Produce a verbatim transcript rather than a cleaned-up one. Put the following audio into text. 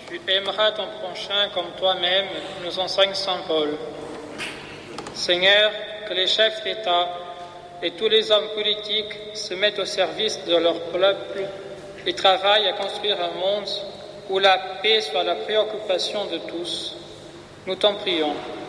Tu aimeras ton prochain comme toi-même, nous enseigne saint Paul. Seigneur, que les chefs d'État et tous les hommes politiques se mettent au service de leur peuple et travaillent à construire un monde où la paix soit la préoccupation de tous. Nous t'en prions.